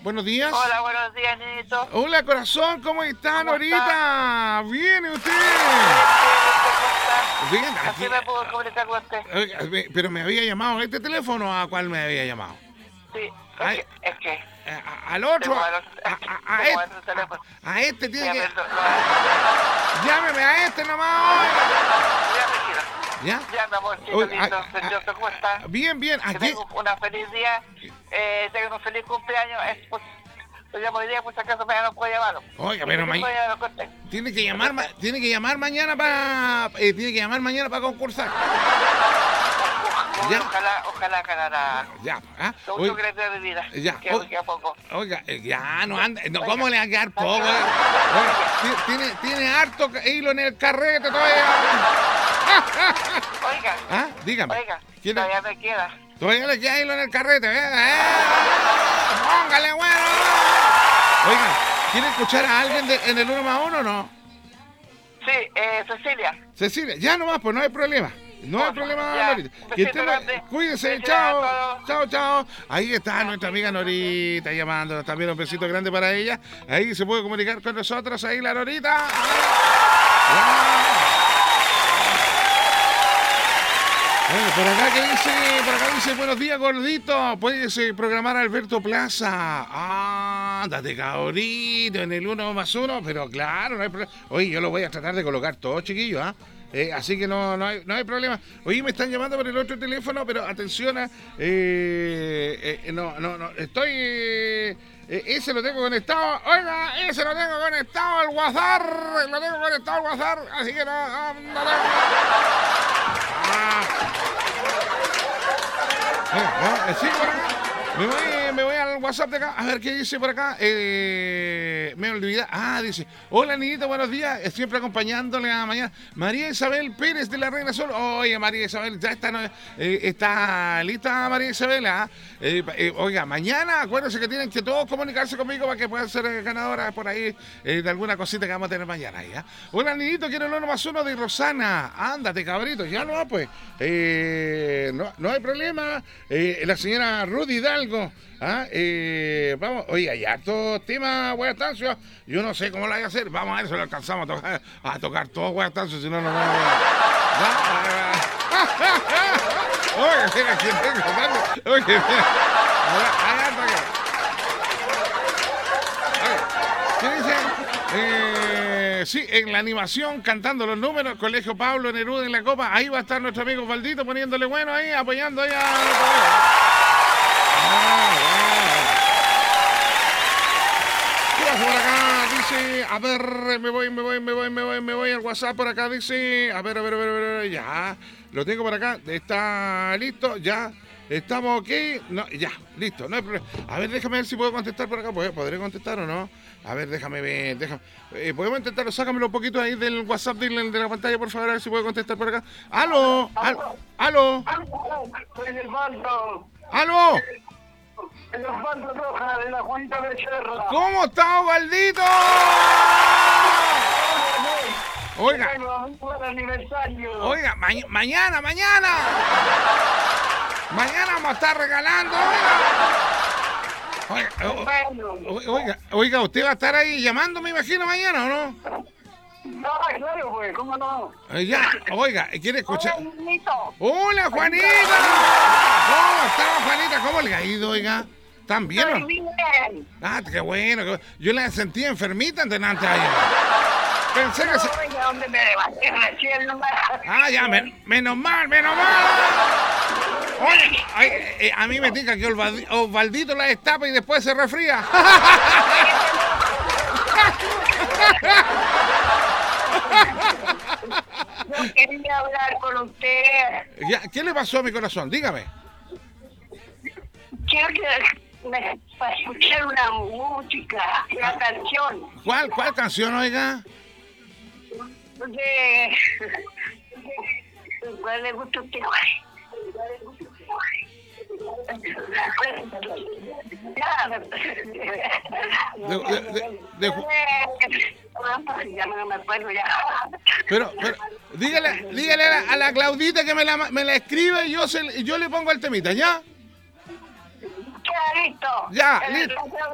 Buenos días. Hola, buenos días, niñito. Hola, corazón, ¿cómo están ¿Cómo ahorita? ¿Viene usted? Bien, Así aquí. me puedo comunicar con usted. Oiga, pero me había llamado a este teléfono, ¿a cuál me había llamado? Sí, Ay. es que Al otro. tengo otro Este, teléfono. a este tiene Ya, que. perdón, Llámeme a este nomás. ya, tranquilo. ¿Ya? Ya, mi amorcito Oye, lindo, precioso, ¿cómo está? Bien, bien. Que Aquí. tengo una feliz día, tengo un feliz cumpleaños. Lo llamo hoy día, por si acaso mañana no puedo llamarlo. Oiga, pero tiene que llamar mañana para concursar. Ya. Ojalá ganara. Ya, ¿ah? Lo único que le queda de vida. Ya. Queda poco. Oiga, ya no anda. No, ¿cómo le va a quedar poco? Oiga, tiene harto hilo en el carrete todavía. Oiga. ¿Ah? Dígame. Oiga, todavía me queda. Todavía le queda hilo en el carrete, póngale, bueno. Oiga, ¿quiere escuchar a alguien en el 1 más 1 o no? Sí, Cecilia. Cecilia, ya nomás, pues no hay problema. No hay problema, ya, Norita. Cuídese, Felicidades chao. Chao. Ahí está nuestra amiga Norita llamando. También un besito grande para ella. Ahí se puede comunicar con nosotros. Ahí la Norita. Bueno, por acá dice, buenos días, gordito. Puedes programar a Alberto Plaza. Ándate, cabrito, en el 1 más 1. Pero claro, no hay problema. Oye, yo lo voy a tratar de colocar todo, chiquillos, ¿ah? Así que no hay problema. Oye, me están llamando por el otro teléfono, pero atención, no, estoy... ese lo tengo conectado. Oiga, ese lo tengo conectado al WhatsApp. Así que no tengo... Sí, por acá. Me voy al WhatsApp de acá. A ver qué dice por acá. Me olvidé. Dice: hola, niñita, buenos días. Siempre acompañándole a mañana. María Isabel Pérez de la Reina Sol. Oye, María Isabel, ya está lista, María Isabel. Oiga, mañana, acuérdense que tienen que todos comunicarse conmigo para que puedan ser ganadoras por ahí de alguna cosita que vamos a tener mañana. ¿Ya? Hola, niñito, quiero el 1 más 1 de Rosana. Ándate, cabrito. Ya no, pues. No hay problema. La señora Rudy Hidalgo. Vamos, oye, hay hartos temas, Guayastancio. Yo no sé cómo lo voy a hacer. Vamos a ver si lo alcanzamos a tocar todo Guayastancio, si no nos vamos Oye, mira, ¿quién tengo? Oye, mira. ¿Qué dice? Sí, en la animación, cantando los números, Colegio Pablo Neruda en la Copa. Ahí va a estar nuestro amigo Valdito poniéndole bueno ahí, apoyando ahí por acá dice, a ver, me voy al WhatsApp por acá, dice, a ver, ya, lo tengo por acá, está listo, ya, estamos ok, no, ya, listo, no hay problema. A ver, déjame ver si puedo contestar por acá, ¿podré contestar o no? A ver, déjame ver, podemos intentarlo, sácamelo un poquito ahí del WhatsApp de la pantalla, por favor, a ver si puedo contestar por acá. ¡Aló! Soy del bando. ¡Aló! En los bandos rojas de la Juanita Becerra. ¿Cómo está, Osvaldito? Oiga. Buen aniversario. Oiga, mañana. Mañana vamos a estar regalando, Oiga, usted va a estar ahí llamando, me imagino, mañana, ¿o no? No, claro, pues, ¿cómo no? Ya, oiga, ¿quiere escuchar? Hola, ¡Hola, Juanita! ¿Cómo está, Juanita? ¿Cómo le ha ido, oiga? ¿Están bien? Estoy bien. Qué bueno. Yo la sentí enfermita antes ayer. Pensé que se... ¿Dónde me levanté recién nomás? Ya, menos mal. Oye, a mí me tica que Osvaldito la destapa y después se resfría. Yo quería hablar con usted. ¿Qué le pasó a mi corazón? Dígame. Quiero para escuchar una música, una canción. ¿Cuál canción, oiga? ¿Cuál le gusta a usted? Ya no me acuerdo ya. Pero dígale a la Claudita que me la escribe y yo le pongo el temita, ¿ya? Ya, listo. Ya, listo.